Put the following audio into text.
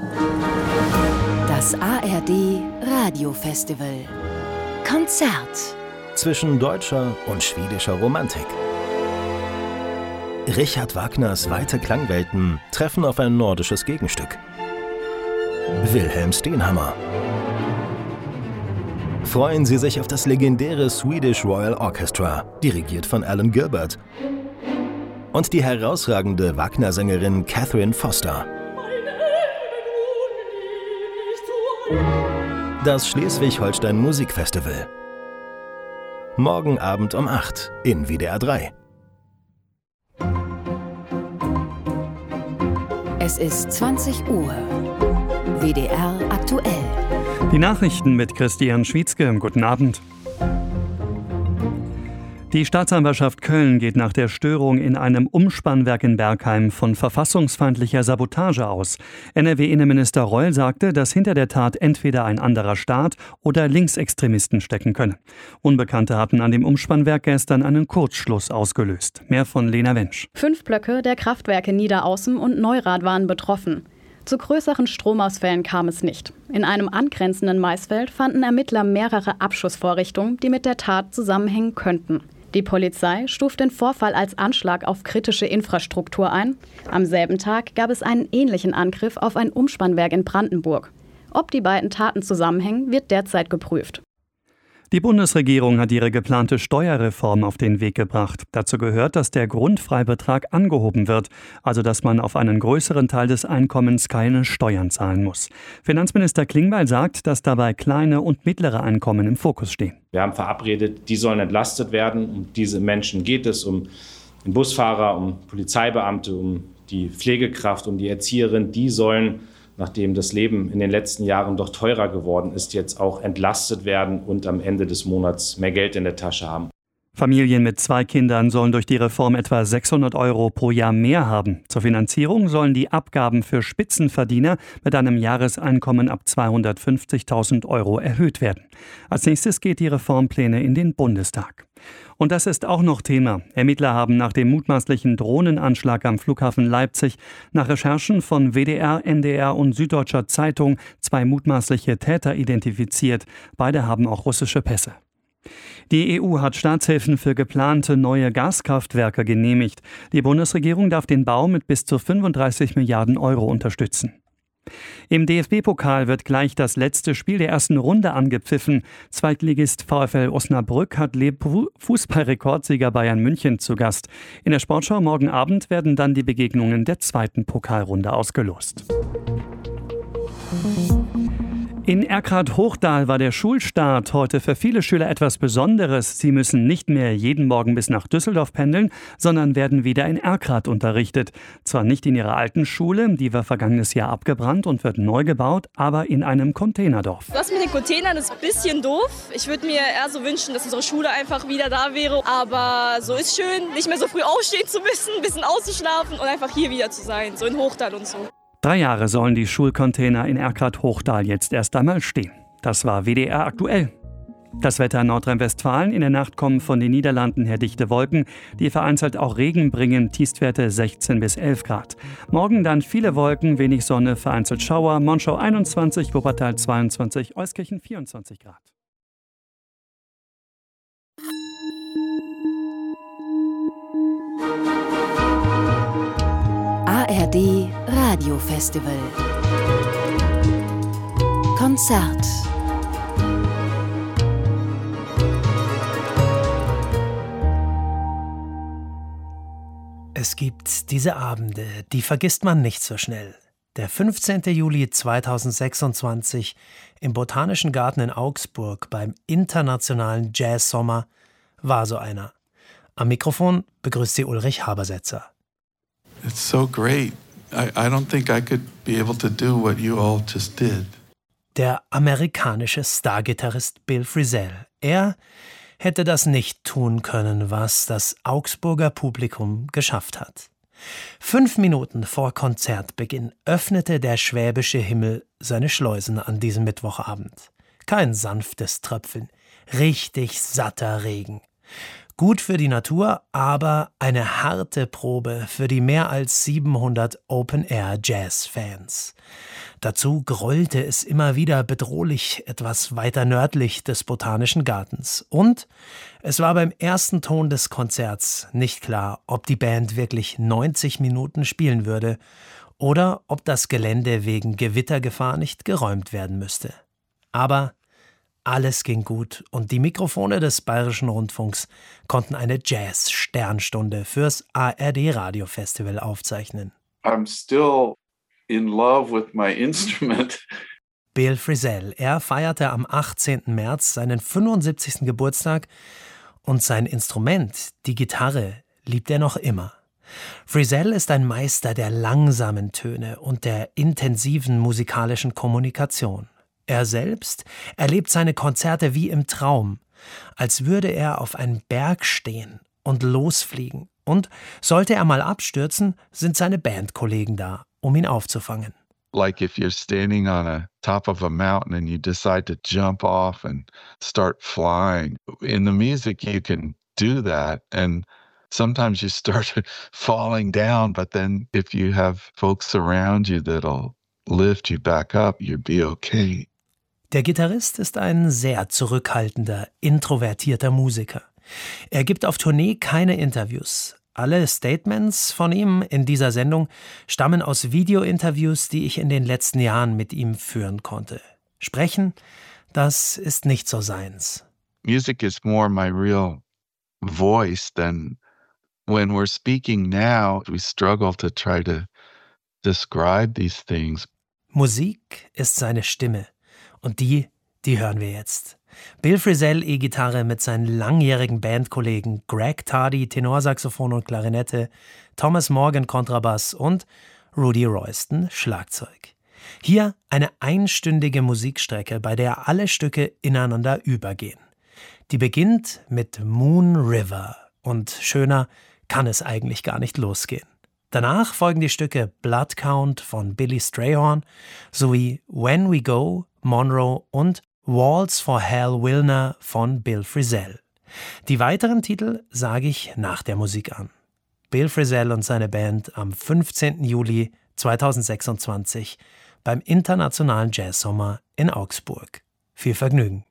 Das ARD Radiofestival Konzert zwischen deutscher und schwedischer Romantik. Richard Wagners weite Klangwelten treffen auf ein nordisches Gegenstück. Wilhelm Stenhammar. Freuen Sie sich auf das legendäre Swedish Royal Orchestra, dirigiert von Alan Gilbert. Und die herausragende Wagner-Sängerin Catherine Foster. Das Schleswig-Holstein Musikfestival. Morgen Abend um 8 in WDR 3. Es ist 20 Uhr. WDR aktuell. Die Nachrichten mit Christian Schwietzke. Guten Abend. Die Staatsanwaltschaft Köln geht nach der Störung in einem Umspannwerk in Bergheim von verfassungsfeindlicher Sabotage aus. NRW-Innenminister Reul sagte, dass hinter der Tat entweder ein anderer Staat oder Linksextremisten stecken könne. Unbekannte hatten an dem Umspannwerk gestern einen Kurzschluss ausgelöst. Mehr von Lena Wensch. 5 Blöcke der Kraftwerke Niederaußen und Neurath waren betroffen. Zu größeren Stromausfällen kam es nicht. In einem angrenzenden Maisfeld fanden Ermittler mehrere Abschussvorrichtungen, die mit der Tat zusammenhängen könnten. Die Polizei stuft den Vorfall als Anschlag auf kritische Infrastruktur ein. Am selben Tag gab es einen ähnlichen Angriff auf ein Umspannwerk in Brandenburg. Ob die beiden Taten zusammenhängen, wird derzeit geprüft. Die Bundesregierung hat ihre geplante Steuerreform auf den Weg gebracht. Dazu gehört, dass der Grundfreibetrag angehoben wird, also dass man auf einen größeren Teil des Einkommens keine Steuern zahlen muss. Finanzminister Klingbeil sagt, dass dabei kleine und mittlere Einkommen im Fokus stehen. Wir haben verabredet, die sollen entlastet werden. Um diese Menschen geht es, um den Busfahrer, um Polizeibeamte, um die Pflegekraft, um die Erzieherin. Die sollen, nachdem das Leben in den letzten Jahren doch teurer geworden ist, jetzt auch entlastet werden und am Ende des Monats mehr Geld in der Tasche haben. Familien mit 2 Kindern sollen durch die Reform etwa 600 € pro Jahr mehr haben. Zur Finanzierung sollen die Abgaben für Spitzenverdiener mit einem Jahreseinkommen ab 250.000 € erhöht werden. Als nächstes geht die Reformpläne in den Bundestag. Und das ist auch noch Thema. Ermittler haben nach dem mutmaßlichen Drohnenanschlag am Flughafen Leipzig nach Recherchen von WDR, NDR und Süddeutscher Zeitung 2 mutmaßliche Täter identifiziert. Beide haben auch russische Pässe. Die EU hat Staatshilfen für geplante neue Gaskraftwerke genehmigt. Die Bundesregierung darf den Bau mit bis zu 35 Milliarden € unterstützen. Im DFB-Pokal wird gleich das letzte Spiel der ersten Runde angepfiffen. Zweitligist VfL Osnabrück hat Fußballrekordsieger Bayern München zu Gast. In der Sportschau morgen Abend werden dann die Begegnungen der zweiten Pokalrunde ausgelost. In Erkrath-Hochdahl war der Schulstart heute für viele Schüler etwas Besonderes. Sie müssen nicht mehr jeden Morgen bis nach Düsseldorf pendeln, sondern werden wieder in Erkrath unterrichtet. Zwar nicht in ihrer alten Schule, die war vergangenes Jahr abgebrannt und wird neu gebaut, aber in einem Containerdorf. Das mit den Containern ist ein bisschen doof. Ich würde mir eher so wünschen, dass unsere Schule einfach wieder da wäre. Aber so ist schön, nicht mehr so früh aufstehen zu müssen, ein bisschen auszuschlafen und einfach hier wieder zu sein, so in Hochdahl und so. 3 Jahre sollen die Schulcontainer in Erkrath-Hochdahl jetzt erst einmal stehen. Das war WDR aktuell. Das Wetter in Nordrhein-Westfalen. In der Nacht kommen von den Niederlanden her dichte Wolken, die vereinzelt auch Regen bringen. Tiefstwerte 16 bis 11 Grad. Morgen dann viele Wolken, wenig Sonne, vereinzelt Schauer. Monschau 21, Wuppertal 22, Euskirchen 24 Grad. ARD Radiofestival Konzert. Es gibt diese Abende, die vergisst man nicht so schnell. Der 15. Juli 2026 im Botanischen Garten in Augsburg beim Internationalen Jazz-Sommer war so einer. Am Mikrofon begrüßt sie Ulrich Habersetzer. It's so great. I don't think I could be able to do what you all just did. Der amerikanische Stargitarrist Bill Frisell. Er hätte das nicht tun können, was das Augsburger Publikum geschafft hat. 5 Minuten vor Konzertbeginn öffnete der schwäbische Himmel seine Schleusen an diesem Mittwochabend. Kein sanftes Tröpfeln, richtig satter Regen. Gut für die Natur, aber eine harte Probe für die mehr als 700 Open-Air-Jazz-Fans. Dazu grollte es immer wieder bedrohlich etwas weiter nördlich des Botanischen Gartens. Und es war beim ersten Ton des Konzerts nicht klar, ob die Band wirklich 90 Minuten spielen würde oder ob das Gelände wegen Gewittergefahr nicht geräumt werden müsste. Aber alles ging gut und die Mikrofone des Bayerischen Rundfunks konnten eine Jazz-Sternstunde fürs ARD-Radio-Festival aufzeichnen. I'm still in love with my instrument. Bill Frisell, er feierte am 18. März seinen 75. Geburtstag und sein Instrument, die Gitarre, liebt er noch immer. Frisell ist ein Meister der langsamen Töne und der intensiven musikalischen Kommunikation. Er selbst erlebt seine Konzerte wie im Traum, als würde er auf einem Berg stehen und losfliegen. Und sollte er mal abstürzen, sind seine Bandkollegen da, um ihn aufzufangen. Like if you're standing on a top of a mountain and you decide to jump off and start flying. In the music you can do that, and sometimes you start falling down, but then if you have folks around you that'll lift you back up, you'll be okay. Der Gitarrist ist ein sehr zurückhaltender, introvertierter Musiker. Er gibt auf Tournee keine Interviews. Alle Statements von ihm in dieser Sendung stammen aus Video-Interviews, die ich in den letzten Jahren mit ihm führen konnte. Sprechen, das ist nicht so seins. Music is more my real voice than when we're speaking now. We struggle to try to describe these things. Musik ist seine Stimme. Und die hören wir jetzt. Bill Frisell E-Gitarre mit seinen langjährigen Bandkollegen Greg Tardy Tenorsaxophon und Klarinette, Thomas Morgan Kontrabass und Rudy Royston Schlagzeug. Hier eine einstündige Musikstrecke, bei der alle Stücke ineinander übergehen. Die beginnt mit Moon River und schöner kann es eigentlich gar nicht losgehen. Danach folgen die Stücke Blood Count von Billy Strayhorn sowie When We Go, Monroe und Waltz for Hal Willner von Bill Frisell. Die weiteren Titel sage ich nach der Musik an. Bill Frisell und seine Band am 15. Juli 2026 beim Internationalen Jazzsommer in Augsburg. Viel Vergnügen.